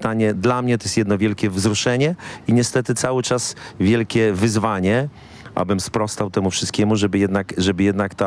pytanie, dla mnie to jest jedno wielkie wzruszenie i niestety cały czas wielkie wyzwanie, abym sprostał temu wszystkiemu, żeby jednak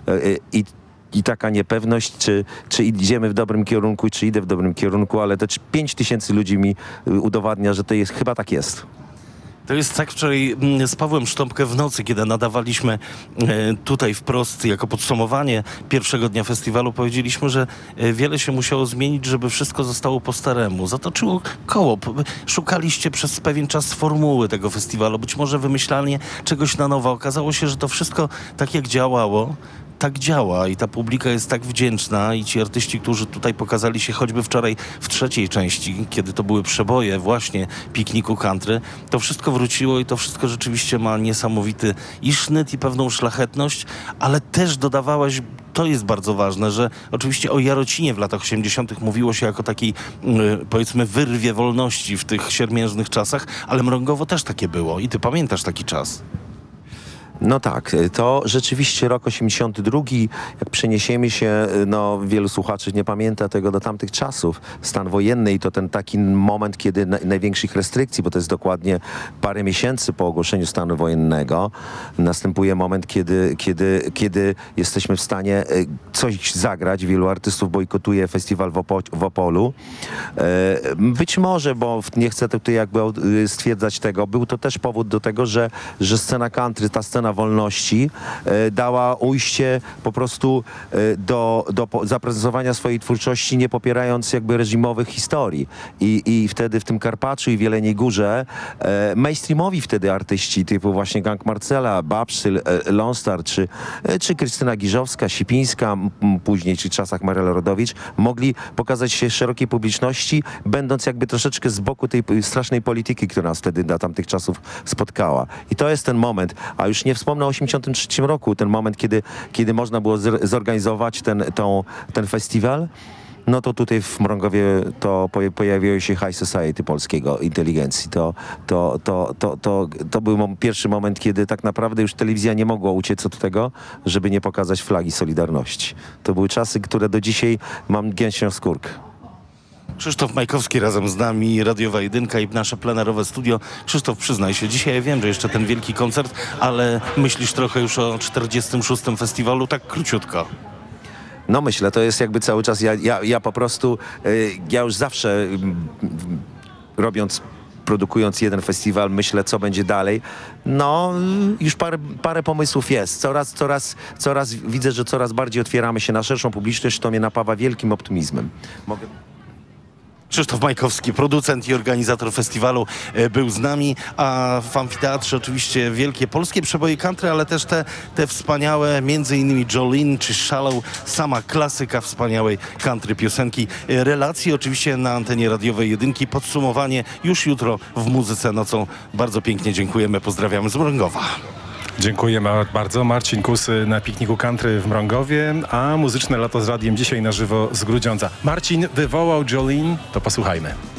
i taka niepewność, czy idziemy w dobrym kierunku, czy idę w dobrym kierunku, ale te 5000 ludzi mi udowadnia, że to jest, chyba tak jest. To jest tak, wczoraj z Pawłem Sztąpkę w nocy, kiedy nadawaliśmy tutaj wprost jako podsumowanie pierwszego dnia festiwalu, powiedzieliśmy, że wiele się musiało zmienić, żeby wszystko zostało po staremu. Zatoczyło koło. Szukaliście przez pewien czas formuły tego festiwalu, być może wymyślanie czegoś na nowo. Okazało się, że to wszystko tak jak działało, tak działa i ta publika jest tak wdzięczna i ci artyści, którzy tutaj pokazali się choćby wczoraj w trzeciej części, kiedy to były przeboje właśnie pikniku country, to wszystko wróciło i to wszystko rzeczywiście ma niesamowity i sznyt i pewną szlachetność, ale też dodawałeś, to jest bardzo ważne, że oczywiście o Jarocinie w latach 80. mówiło się jako takiej, powiedzmy, wyrwie wolności w tych siermiężnych czasach, ale Mrągowo też takie było i ty pamiętasz taki czas. No tak, to rzeczywiście rok 82, jak przeniesiemy się, no wielu słuchaczy nie pamięta tego do tamtych czasów, stan wojenny i to ten taki moment, kiedy największych restrykcji, bo to jest dokładnie parę miesięcy po ogłoszeniu stanu wojennego, następuje moment, kiedy jesteśmy w stanie coś zagrać. Wielu artystów bojkotuje festiwal w Opolu. Być może, bo nie chcę tutaj jakby stwierdzać tego, był to też powód do tego, że scena country, ta scena wolności dała ujście po prostu do zaprezentowania swojej twórczości, nie popierając jakby reżimowych historii. I wtedy w tym Karpaczu i w Jeleniej Górze mainstreamowi wtedy artyści typu właśnie Gang Marcela, Babsy, Lonstar czy Krystyna Giżowska, Sipińska, później czy w czasach Mariela Rodowicz mogli pokazać się szerokiej publiczności, będąc jakby troszeczkę z boku tej strasznej polityki, która nas wtedy na tamtych czasów spotkała. I to jest ten moment, a już nie wspomnę o 1983 roku, ten moment, kiedy można było zorganizować ten festiwal. No to tutaj w Mrągowie to pojawiło się High Society polskiego, inteligencji. To był pierwszy moment, kiedy tak naprawdę już telewizja nie mogła uciec od tego, żeby nie pokazać flagi Solidarności. To były czasy, które do dzisiaj mam gęsią skórkę. Krzysztof Majkowski razem z nami, Radiowa Jedynka i nasze plenerowe studio. Krzysztof, przyznaj się, dzisiaj ja wiem, że jeszcze ten wielki koncert, ale myślisz trochę już o 46. festiwalu, tak króciutko. No myślę, to jest jakby cały czas, ja po prostu, ja już zawsze produkując jeden festiwal, myślę, co będzie dalej. No, już parę pomysłów jest. Coraz widzę, że coraz bardziej otwieramy się na szerszą publiczność, to mnie napawa wielkim optymizmem. Krzysztof Majkowski, producent i organizator festiwalu, był z nami, a w amfiteatrze oczywiście wielkie polskie przeboje country, ale też te wspaniałe, między innymi Jolene czy Shallow, sama klasyka wspaniałej country piosenki. Relacje oczywiście na antenie radiowej Jedynki, podsumowanie już jutro w Muzyce Nocą. Bardzo pięknie dziękujemy, pozdrawiamy z Mrągowa. Dziękujemy bardzo. Marcin Kusy na pikniku country w Mrągowie, a Muzyczne Lato z Radiem dzisiaj na żywo z Grudziądza. Marcin wywołał Jolene, to posłuchajmy.